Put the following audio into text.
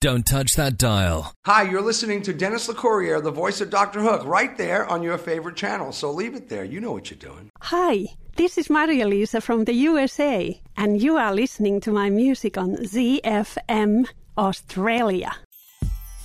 Don't touch that dial. Hi, you're listening to Dennis LeCourrier, the voice of Dr. Hook, right there on your favorite channel. So leave it there. You know what you're doing. Hi, this is Maria Lisa from the USA, and you are listening to my music on ZFM Australia.